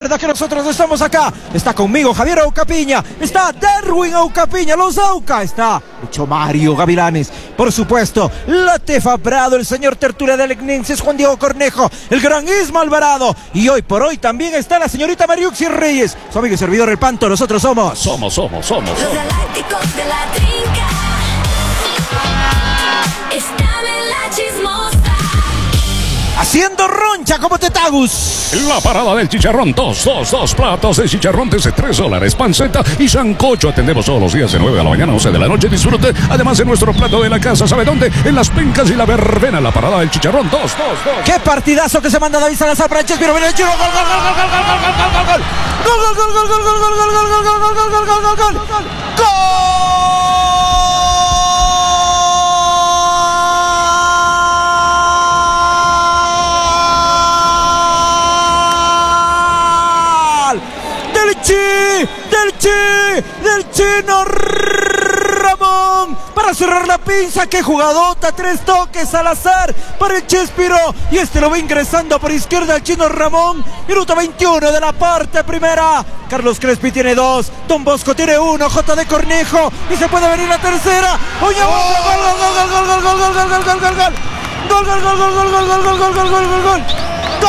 recuerda que nosotros estamos acá. Está conmigo Javier Aucapiña, está Darwin Aucapiña, los Auca, está Lucho Mario Gavilanes, por supuesto, la Tefa Prado, el señor Tertulia de Alegnenses, Juan Diego Cornejo, el gran Isma Alvarado, y hoy por hoy también está la señorita Mariuxi Reyes, su amigo y servidor El Panto. Nosotros somos Los Galácticos de la Trinca. Están en la chismosa. haciendo roncha como Tetagus. La parada del chicharrón, dos platos de chicharrón desde $3, panceta y sancocho. Atendemos todos los días de 9 de la mañana a 11 de la noche. Disfrute además de nuestro plato de la casa. ¿Sabe dónde? En Las Pencas y la Verbena. La parada del chicharrón, dos. ¡Qué partidazo que se manda David Salazar para Chespirito! ¡Viene el Chiro! ¡Gol! Del Chino Ramón para cerrar la pinza. ¡Qué jugadota! 3 toques, Salazar para el Chespiro, y este lo va ingresando por izquierda el Chino Ramón. Minuto 21 de la parte primera. Carlos Crespi tiene 2, Don Bosco tiene 1, JD Cornejo, y se puede venir la tercera. ¡Oye! ¡Gol!